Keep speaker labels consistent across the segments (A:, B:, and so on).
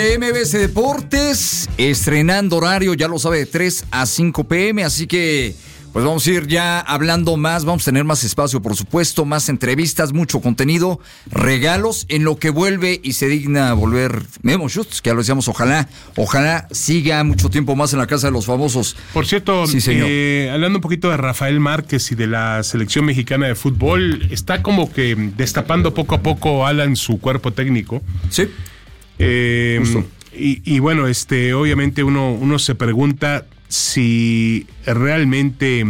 A: MBC Deportes, estrenando horario, ya lo sabe, de 3 a 5 p.m, así que pues vamos a ir ya hablando más, vamos a tener más espacio, por supuesto, más entrevistas, mucho contenido, regalos, en lo que vuelve y se digna volver Memo Schutz, que ya lo decíamos, ojalá siga mucho tiempo más en la casa de los famosos.
B: Por cierto,
A: sí, señor.
B: Hablando un poquito de Rafael Márquez y de la selección mexicana de fútbol, está como que destapando poco a poco Alan su cuerpo técnico.
A: Sí.
B: Y bueno, obviamente uno se pregunta si realmente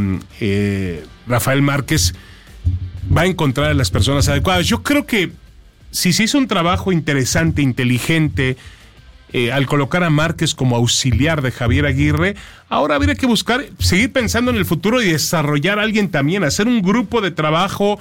B: Rafael Márquez va a encontrar a las personas adecuadas. Yo creo que si se hizo un trabajo interesante, inteligente, al colocar a Márquez como auxiliar de Javier Aguirre, ahora habría que buscar, seguir pensando en el futuro y desarrollar a alguien también, hacer un grupo de trabajo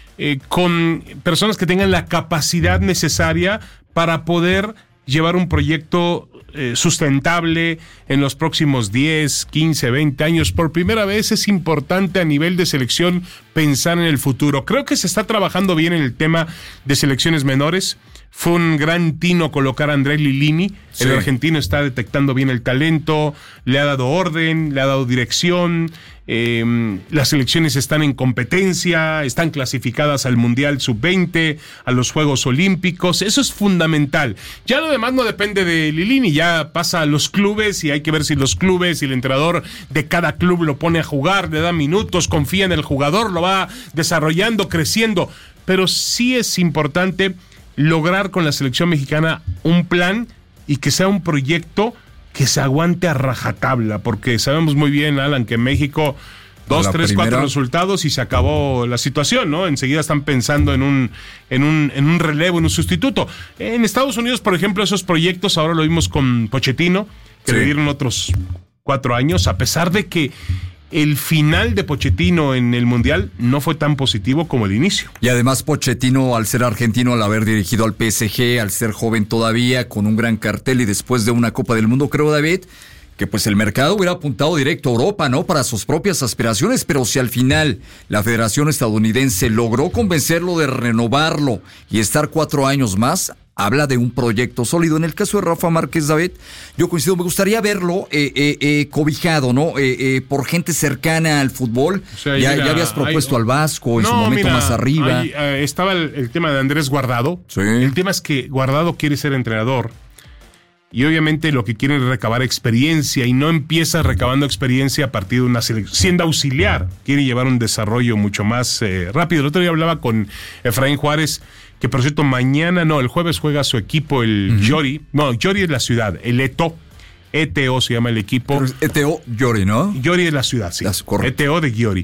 B: con personas que tengan la capacidad necesaria para poder llevar un proyecto sustentable en los próximos 10, 15, 20 años. Por primera vez es importante a nivel de selección pensar en el futuro. Creo que se está trabajando bien en el tema de selecciones menores. Fue un gran tino colocar a Andrés Lilini. Sí. El argentino está detectando bien el talento, le ha dado orden, le ha dado dirección. Las selecciones están en competencia, están clasificadas al Mundial Sub-20, a los Juegos Olímpicos. Eso es fundamental. Ya lo demás no depende de Lilini, ya pasa a los clubes y hay que ver si los clubes y el entrenador de cada club lo pone a jugar, le da minutos, confía en el jugador, lo va desarrollando, creciendo. Pero sí es importante lograr con la selección mexicana un plan y que sea un proyecto que se aguante a rajatabla, porque sabemos muy bien, Alan, que en México 2, 3, 4 resultados y se acabó la situación, ¿no? Enseguida están pensando en un relevo, en un sustituto. En Estados Unidos, por ejemplo, esos proyectos, ahora lo vimos con Pochettino, que le dieron otros 4 años, a pesar de que el final de Pochettino en el Mundial no fue tan positivo como el inicio.
A: Y además Pochettino, al ser argentino, al haber dirigido al PSG, al ser joven todavía, con un gran cartel y después de una Copa del Mundo, creo, David, que pues el mercado hubiera apuntado directo a Europa, ¿no? Para sus propias aspiraciones, pero si al final la Federación Estadounidense logró convencerlo de renovarlo y estar 4 años más, habla de un proyecto sólido. En el caso de Rafa Márquez, David, yo coincido, me gustaría verlo cobijado, ¿no? Por gente cercana al fútbol. O sea, ya habías propuesto al Vasco en su momento más arriba.
B: Estaba el tema de Andrés Guardado. Sí. El tema es que Guardado quiere ser entrenador. Y obviamente lo que quiere es recabar experiencia y no empieza recabando experiencia a partir de una selección. Siendo auxiliar, quiere llevar un desarrollo mucho más rápido. El otro día hablaba con Efraín Juárez, que por cierto el jueves juega su equipo, el Llori. No, Llori es la ciudad, el ETO se llama el equipo.
A: ETO Llori, ¿no?
B: Llori es la ciudad, sí. ETO de Llori.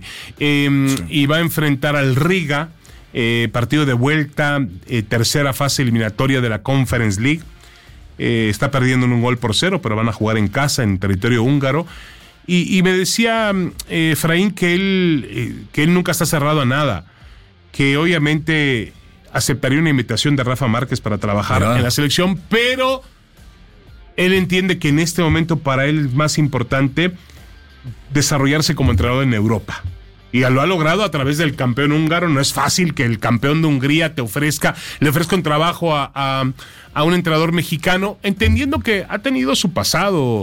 B: Y va a enfrentar al Riga, partido de vuelta, tercera fase eliminatoria de la Conference League. Está perdiendo en 1-0, pero van a jugar en casa, en territorio húngaro. Y me decía Efraín que él nunca está cerrado a nada, que obviamente aceptaría una invitación de Rafa Márquez para trabajar en la selección, pero él entiende que en este momento para él es más importante desarrollarse como entrenador en Europa. Y lo ha logrado a través del campeón húngaro. No es fácil que el campeón de Hungría le ofrezca un trabajo a un entrenador mexicano, entendiendo que ha tenido su pasado